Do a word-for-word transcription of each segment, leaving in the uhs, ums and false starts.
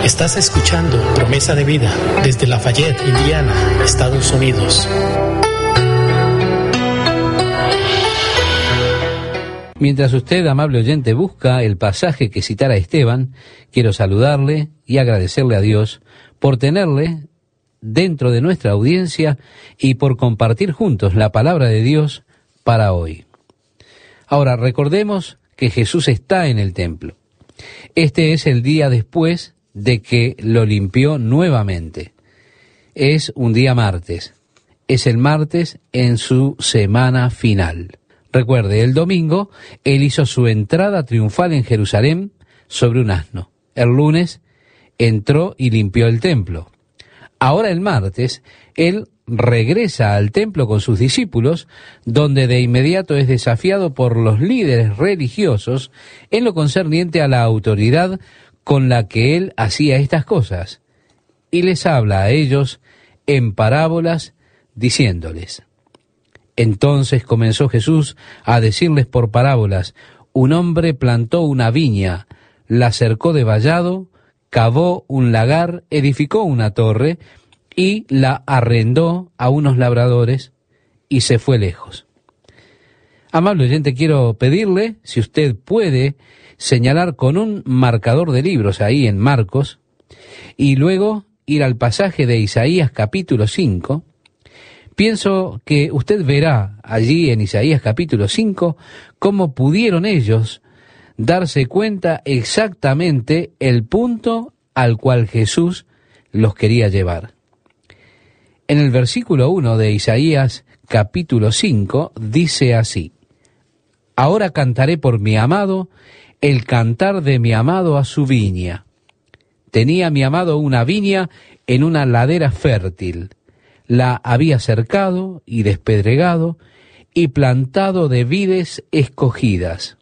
Estás escuchando Promesa de Vida desde Lafayette, Indiana, Estados Unidos. Mientras usted, amable oyente, busca el pasaje que citara Esteban, quiero saludarle y agradecerle a Dios por tenerle dentro de nuestra audiencia y por compartir juntos la palabra de Dios para hoy. Ahora, recordemos que Jesús está en el templo. Este es el día después de que lo limpió nuevamente. Es un día martes. Es el martes en su semana final. Recuerde, el domingo él hizo su entrada triunfal en Jerusalén sobre un asno. El lunes entró y limpió el templo. Ahora el martes él regresa al templo con sus discípulos, donde de inmediato es desafiado por los líderes religiosos en lo concerniente a la autoridad con la que él hacía estas cosas, y les habla a ellos en parábolas, diciéndoles: Entonces comenzó Jesús a decirles por parábolas: un hombre plantó una viña, la cercó de vallado, cavó un lagar, edificó una torre, y la arrendó a unos labradores, y se fue lejos. Amable oyente, quiero pedirle, si usted puede, señalar con un marcador de libros ahí en Marcos, y luego ir al pasaje de Isaías capítulo cinco. Pienso que usted verá allí en Isaías capítulo cinco cómo pudieron ellos darse cuenta exactamente el punto al cual Jesús los quería llevar. En el versículo uno de Isaías capítulo cinco dice así: Ahora cantaré por mi amado el cantar de mi amado a su viña. Tenía mi amado una viña en una ladera fértil. La había cercado y despedregado y plantado de vides escogidas.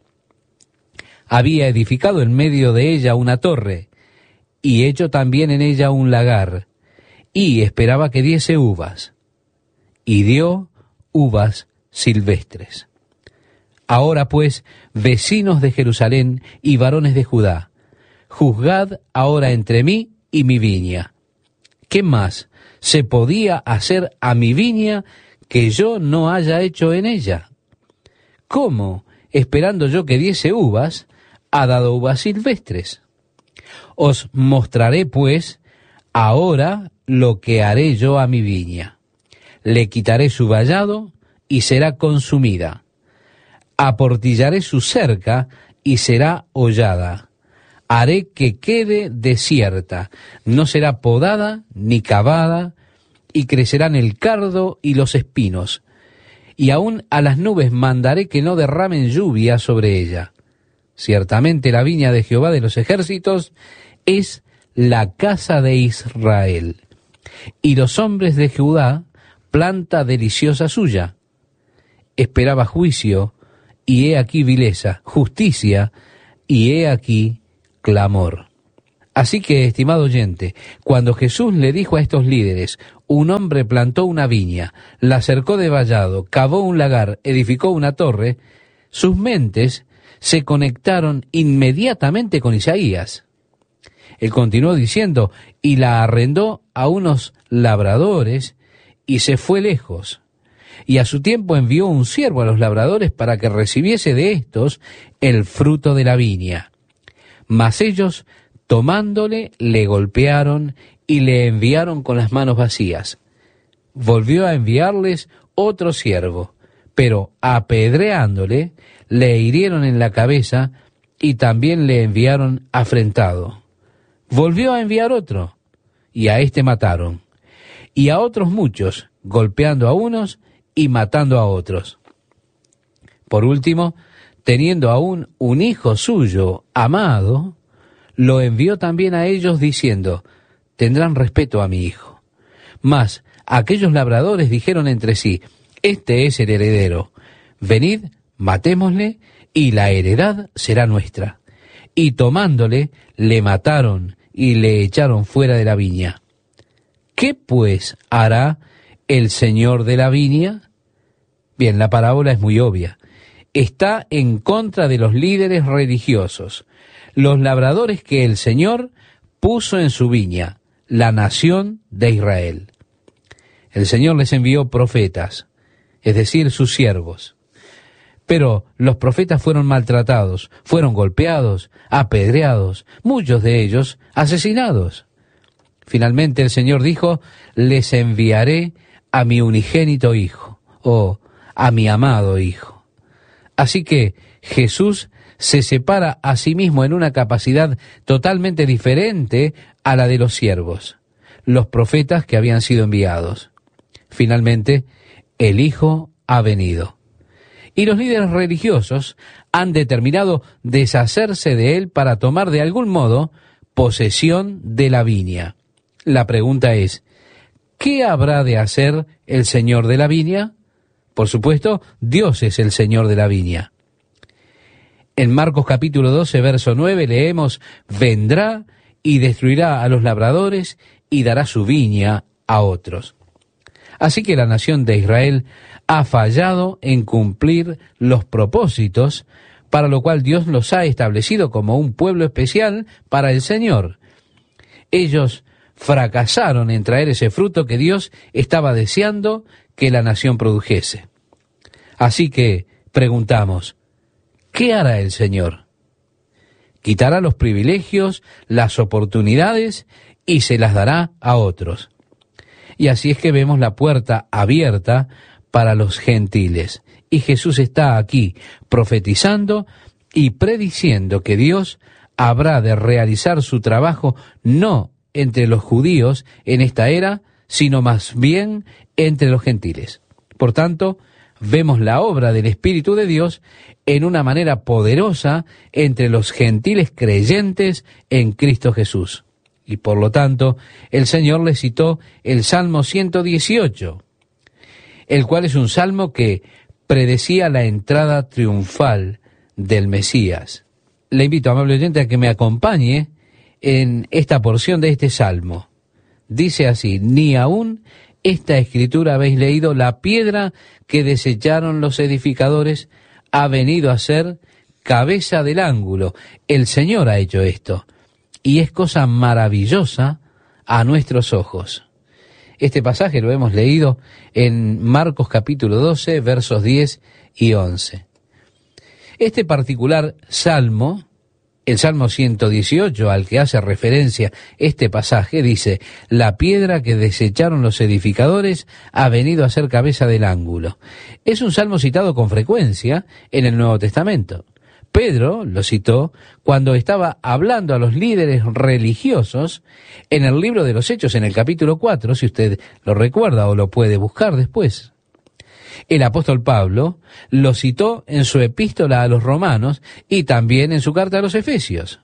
Había edificado en medio de ella una torre y hecho también en ella un lagar, y esperaba que diese uvas, y dio uvas silvestres. Ahora pues, vecinos de Jerusalén y varones de Judá, juzgad ahora entre mí y mi viña. ¿Qué más se podía hacer a mi viña que yo no haya hecho en ella? ¿Cómo, esperando yo que diese uvas, ha dado uvas silvestres? Os mostraré, pues, ahora lo que haré yo a mi viña. Le quitaré su vallado y será consumida. Aportillaré su cerca y será hollada. Haré que quede desierta, no será podada ni cavada, y crecerán el cardo y los espinos. Y aún a las nubes mandaré que no derramen lluvia sobre ella. Ciertamente la viña de Jehová de los ejércitos es la casa de Israel, y los hombres de Judá planta deliciosa suya. Esperaba juicio, y he aquí vileza, justicia, y he aquí clamor. Así que, estimado oyente, cuando Jesús le dijo a estos líderes: un hombre plantó una viña, la cercó de vallado, cavó un lagar, edificó una torre, sus mentes se conectaron inmediatamente con Isaías. Él continuó diciendo: y la arrendó a unos labradores, y se fue lejos. Y a su tiempo envió un siervo a los labradores para que recibiese de éstos el fruto de la viña. Mas ellos, tomándole, le golpearon y le enviaron con las manos vacías. Volvió a enviarles otro siervo, pero apedreándole, le hirieron en la cabeza y también le enviaron afrentado. Volvió a enviar otro, y a éste mataron, y a otros muchos, golpeando a unos y matando a otros. Por último, teniendo aún un hijo suyo amado, lo envió también a ellos diciendo: tendrán respeto a mi hijo. Mas aquellos labradores dijeron entre sí: este es el heredero, venid, matémosle, y la heredad será nuestra. Y tomándole, le mataron y le echaron fuera de la viña. ¿Qué pues hará el señor de la viña? Bien, la parábola es muy obvia. Está en contra de los líderes religiosos, los labradores que el Señor puso en su viña, la nación de Israel. El Señor les envió profetas, es decir, sus siervos. Pero los profetas fueron maltratados, fueron golpeados, apedreados, muchos de ellos asesinados. Finalmente el Señor dijo, les enviaré a mi unigénito Hijo, o a mi amado Hijo. Así que Jesús se separa a sí mismo en una capacidad totalmente diferente a la de los siervos, los profetas que habían sido enviados. Finalmente, el Hijo ha venido. Y los líderes religiosos han determinado deshacerse de él para tomar de algún modo posesión de la viña. La pregunta es, ¿qué habrá de hacer el Señor de la viña? Por supuesto, Dios es el Señor de la viña. En Marcos capítulo doce, verso nueve, leemos, vendrá y destruirá a los labradores y dará su viña a otros. Así que la nación de Israel ha fallado en cumplir los propósitos para lo cual Dios los ha establecido como un pueblo especial para el Señor. Ellos fracasaron en traer ese fruto que Dios estaba deseando que la nación produjese. Así que preguntamos, ¿qué hará el Señor? Quitará los privilegios, las oportunidades y se las dará a otros. Y así es que vemos la puerta abierta para los gentiles. Y Jesús está aquí profetizando y prediciendo que Dios habrá de realizar su trabajo no entre los judíos en esta era, sino más bien entre los gentiles. Por tanto, vemos la obra del Espíritu de Dios en una manera poderosa entre los gentiles creyentes en Cristo Jesús. Y por lo tanto, el Señor le citó el Salmo ciento dieciocho, el cual es un salmo que predecía la entrada triunfal del Mesías. Le invito, amable oyente, a que me acompañe en esta porción de este salmo. Dice así, ni aún esta escritura habéis leído, la piedra que desecharon los edificadores ha venido a ser cabeza del ángulo. El Señor ha hecho esto, y es cosa maravillosa a nuestros ojos. Este pasaje lo hemos leído en Marcos capítulo doce, versos diez y once. Este particular salmo, el Salmo ciento dieciocho, al que hace referencia este pasaje, dice, la piedra que desecharon los edificadores ha venido a ser cabeza del ángulo. Es un salmo citado con frecuencia en el Nuevo Testamento. Pedro lo citó cuando estaba hablando a los líderes religiosos en el libro de los Hechos, en el capítulo cuatro, si usted lo recuerda o lo puede buscar después. El apóstol Pablo lo citó en su epístola a los romanos y también en su carta a los efesios.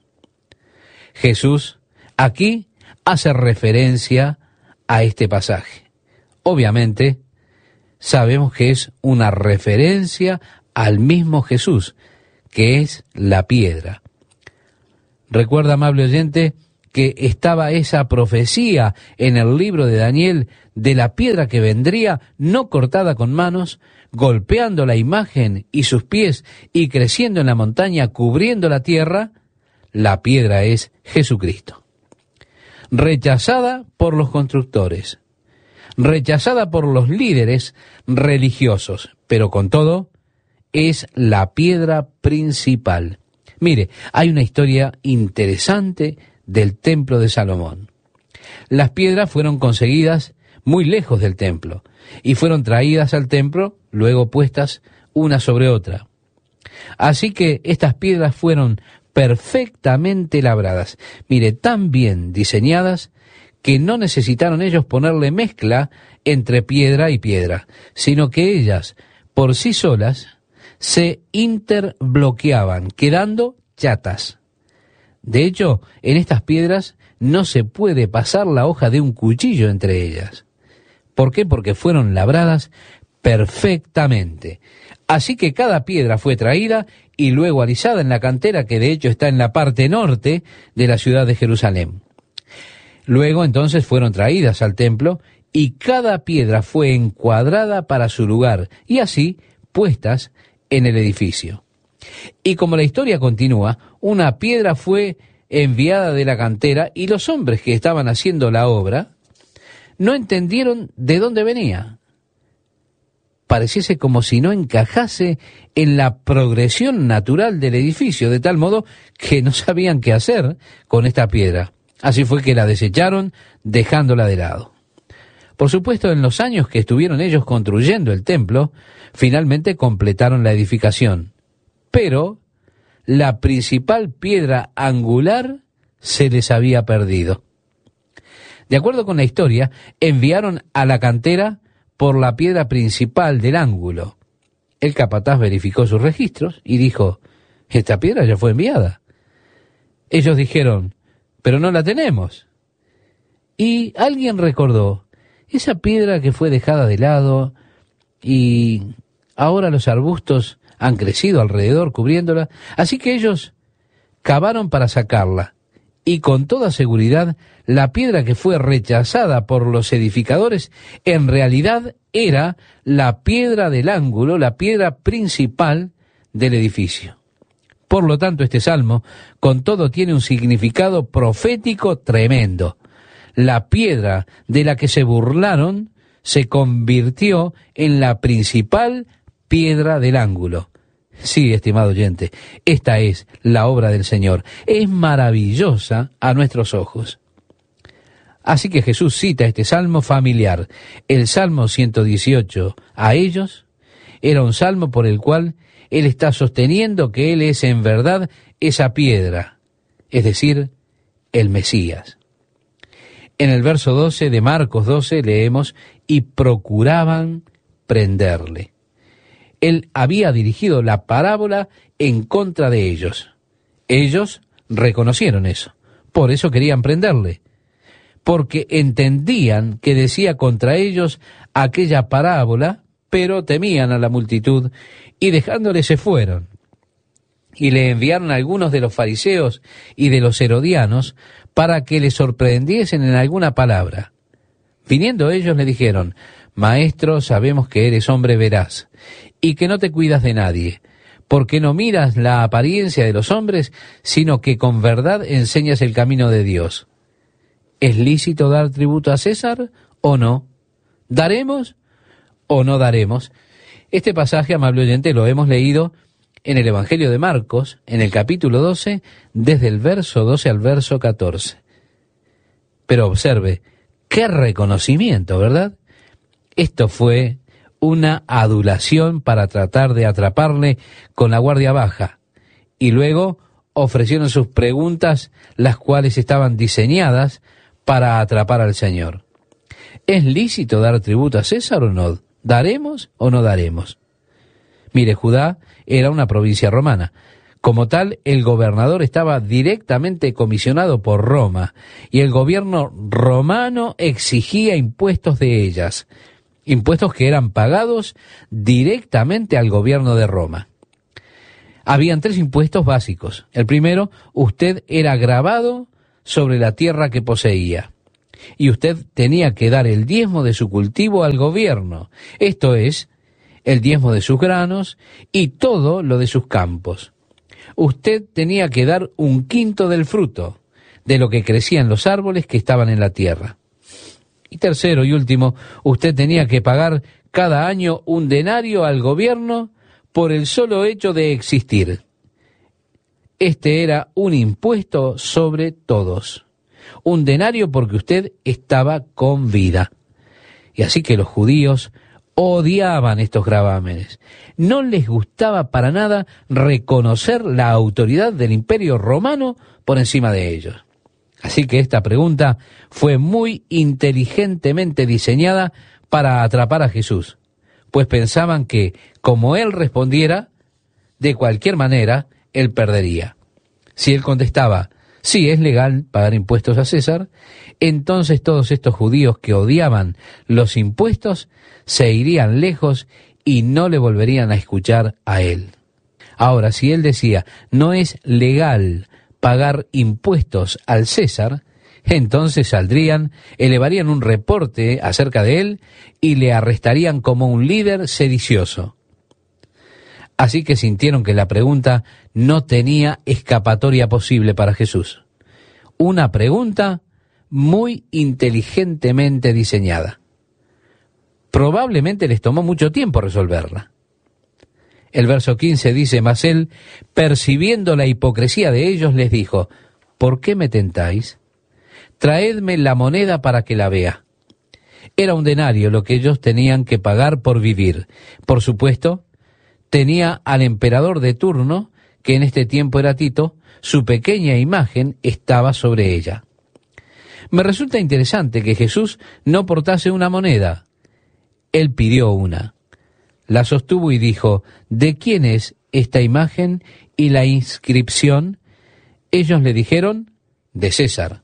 Jesús aquí hace referencia a este pasaje. Obviamente, sabemos que es una referencia al mismo Jesús, que es la piedra. Recuerda, amable oyente, que estaba esa profecía en el libro de Daniel de la piedra que vendría no cortada con manos, golpeando la imagen y sus pies y creciendo en la montaña, cubriendo la tierra. La piedra es Jesucristo. Rechazada por los constructores, rechazada por los líderes religiosos, pero con todo, es la piedra principal. Mire, hay una historia interesante del templo de Salomón. Las piedras fueron conseguidas muy lejos del templo y fueron traídas al templo, luego puestas una sobre otra. Así que estas piedras fueron perfectamente labradas. Mire, tan bien diseñadas que no necesitaron ellos ponerle mezcla entre piedra y piedra, sino que ellas, por sí solas, se interbloqueaban, quedando chatas. De hecho, en estas piedras no se puede pasar la hoja de un cuchillo entre ellas. ¿Por qué? Porque fueron labradas perfectamente. Así que cada piedra fue traída y luego alisada en la cantera, que de hecho está en la parte norte de la ciudad de Jerusalén. Luego entonces fueron traídas al templo y cada piedra fue encuadrada para su lugar y así puestas en el edificio. Y como la historia continúa, una piedra fue enviada de la cantera, y los hombres que estaban haciendo la obra no entendieron de dónde venía. Pareciese como si no encajase en la progresión natural del edificio, de tal modo que no sabían qué hacer con esta piedra. Así fue que la desecharon, dejándola de lado. Por supuesto, en los años que estuvieron ellos construyendo el templo, finalmente completaron la edificación. Pero la principal piedra angular se les había perdido. De acuerdo con la historia, enviaron a la cantera por la piedra principal del ángulo. El capataz verificó sus registros y dijo: esta piedra ya fue enviada. Ellos dijeron: pero no la tenemos. Y alguien recordó: esa piedra que fue dejada de lado y ahora los arbustos han crecido alrededor cubriéndola. Así que ellos cavaron para sacarla, y con toda seguridad la piedra que fue rechazada por los edificadores en realidad era la piedra del ángulo, la piedra principal del edificio. Por lo tanto, este salmo con todo tiene un significado profético tremendo. La piedra de la que se burlaron se convirtió en la principal piedra del ángulo. Sí, estimado oyente, esta es la obra del Señor. Es maravillosa a nuestros ojos. Así que Jesús cita este salmo familiar. El Salmo ciento dieciocho, a ellos, era un salmo por el cual Él está sosteniendo que Él es en verdad esa piedra, es decir, el Mesías. En el verso doce de Marcos doce leemos: y procuraban prenderle. Él había dirigido la parábola en contra de ellos. Ellos reconocieron eso, por eso querían prenderle, porque entendían que decía contra ellos aquella parábola, pero temían a la multitud y dejándole se fueron. Y le enviaron a algunos de los fariseos y de los herodianos para que le sorprendiesen en alguna palabra. Viniendo ellos le dijeron: Maestro, sabemos que eres hombre veraz y que no te cuidas de nadie, porque no miras la apariencia de los hombres, sino que con verdad enseñas el camino de Dios. ¿Es lícito dar tributo a César o no? ¿Daremos o no daremos? Este pasaje, amable oyente, lo hemos leído en el Evangelio de Marcos, en el capítulo doce, desde el verso doce al verso catorce. Pero observe, qué reconocimiento, ¿verdad? Esto fue una adulación para tratar de atraparle con la guardia baja, y luego ofrecieron sus preguntas, las cuales estaban diseñadas para atrapar al Señor. ¿Es lícito dar tributo a César o no? ¿Daremos o no daremos? Mire, Judá era una provincia romana. Como tal, el gobernador estaba directamente comisionado por Roma, y el gobierno romano exigía impuestos de ellas, impuestos que eran pagados directamente al gobierno de Roma. Habían tres impuestos básicos. El primero: usted era gravado sobre la tierra que poseía, y usted tenía que dar el diezmo de su cultivo al gobierno, esto es, el diezmo de sus granos y todo lo de sus campos. Usted tenía que dar un quinto del fruto, de lo que crecían los árboles que estaban en la tierra. Y tercero y último, usted tenía que pagar cada año un denario al gobierno por el solo hecho de existir. Este era un impuesto sobre todos. Un denario porque usted estaba con vida. Y así que los judíos odiaban estos gravámenes. No les gustaba para nada reconocer la autoridad del Imperio Romano por encima de ellos. Así que esta pregunta fue muy inteligentemente diseñada para atrapar a Jesús, pues pensaban que, como él respondiera, de cualquier manera, él perdería. Si él contestaba: sí, es legal pagar impuestos a César, entonces todos estos judíos que odiaban los impuestos se irían lejos y no le volverían a escuchar a él. Ahora, si él decía: no es legal pagar impuestos al César, entonces saldrían, elevarían un reporte acerca de él y le arrestarían como un líder sedicioso. Así que sintieron que la pregunta no tenía escapatoria posible para Jesús. una pregunta muy inteligentemente diseñada. Probablemente les tomó mucho tiempo resolverla. El verso quince dice: mas él, percibiendo la hipocresía de ellos, les dijo: ¿por qué me tentáis? Traedme la moneda para que la vea. Era un denario lo que ellos tenían que pagar por vivir. Por supuesto, tenía al emperador de turno, que en este tiempo era Tito, su pequeña imagen estaba sobre ella. Me resulta interesante que Jesús no portase una moneda. Él pidió una. La sostuvo y dijo: ¿de quién es esta imagen y la inscripción? Ellos le dijeron: de César.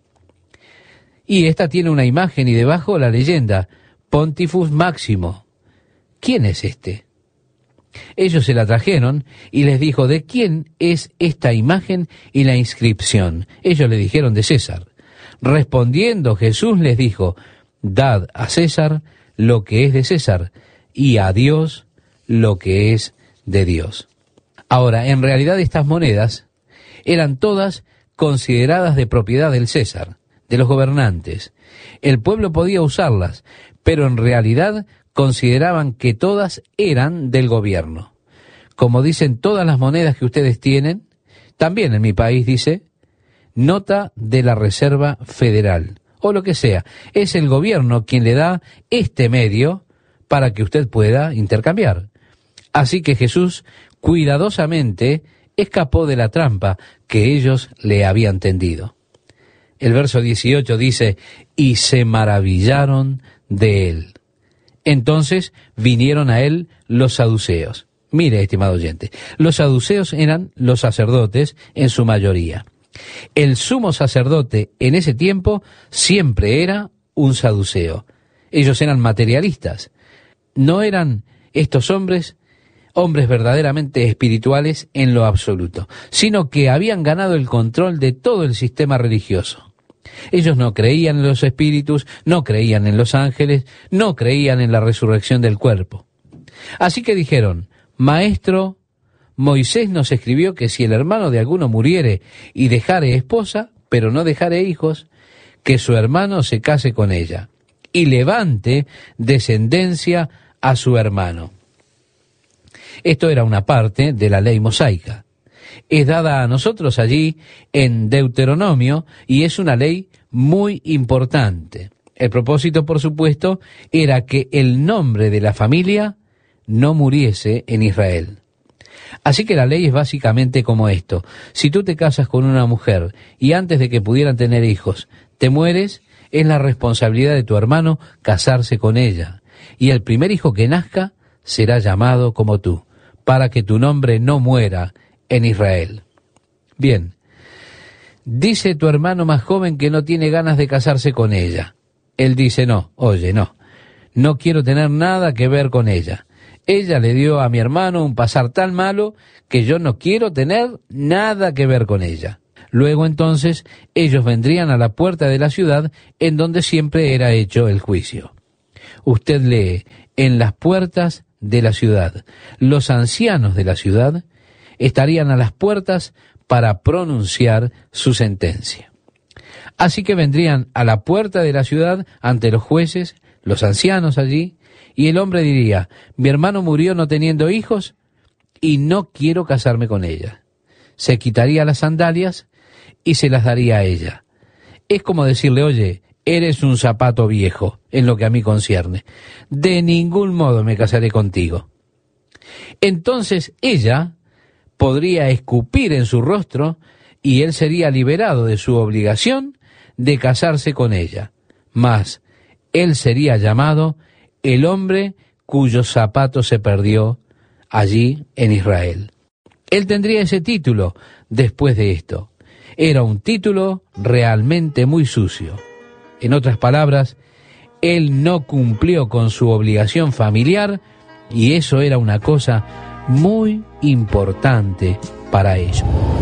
Y esta tiene una imagen y debajo la leyenda: Pontifex Máximo. ¿Quién es este? Ellos se la trajeron y les dijo: ¿de quién es esta imagen y la inscripción? Ellos le dijeron: de César. Respondiendo Jesús les dijo: dad a César lo que es de César y a Dios lo que es de Dios. Ahora, en realidad estas monedas eran todas consideradas de propiedad del César, de los gobernantes. El pueblo podía usarlas, pero en realidad consideraban que todas eran del gobierno. Como dicen todas las monedas que ustedes tienen, también en mi país dice nota de la Reserva Federal, o lo que sea. Es el gobierno quien le da este medio para que usted pueda intercambiar. Así que Jesús cuidadosamente escapó de la trampa que ellos le habían tendido. El verso dieciocho dice: y se maravillaron de él. Entonces vinieron a él los saduceos. Mire, estimado oyente, los saduceos eran los sacerdotes en su mayoría. El sumo sacerdote en ese tiempo siempre era un saduceo. Ellos eran materialistas. No eran estos hombres hombres verdaderamente espirituales en lo absoluto, sino que habían ganado el control de todo el sistema religioso. Ellos no creían en los espíritus, no creían en los ángeles, no creían en la resurrección del cuerpo. Así que dijeron: Maestro, Moisés nos escribió que si el hermano de alguno muriere y dejare esposa, pero no dejare hijos, que su hermano se case con ella y levante descendencia a su hermano. Esto era una parte de la ley mosaica. Es dada a nosotros allí en Deuteronomio y es una ley muy importante. El propósito, por supuesto, era que el nombre de la familia no muriese en Israel. Así que la ley es básicamente como esto: si tú te casas con una mujer y antes de que pudieran tener hijos te mueres, es la responsabilidad de tu hermano casarse con ella, y el primer hijo que nazca será llamado como tú, para que tu nombre no muera en Israel. Bien, dice tu hermano más joven que no tiene ganas de casarse con ella. Él dice: no, oye, no, no quiero tener nada que ver con ella. Ella le dio a mi hermano un pasar tan malo que yo no quiero tener nada que ver con ella. Luego entonces ellos vendrían a la puerta de la ciudad en donde siempre era hecho el juicio. Usted lee: en las puertas de la ciudad. Los ancianos de la ciudad estarían a las puertas para pronunciar su sentencia. Así que vendrían a la puerta de la ciudad ante los jueces, los ancianos allí, y el hombre diría: mi hermano murió no teniendo hijos y no quiero casarme con ella. Se quitaría las sandalias y se las daría a ella. Es como decirle: oye, eres un zapato viejo en lo que a mí concierne. De ningún modo me casaré contigo. Entonces ella podría escupir en su rostro y él sería liberado de su obligación de casarse con ella. Mas él sería llamado el hombre cuyo zapato se perdió allí en Israel. Él tendría ese título después de esto. Era un título realmente muy sucio. En otras palabras, él no cumplió con su obligación familiar y eso era una cosa muy importante para ellos.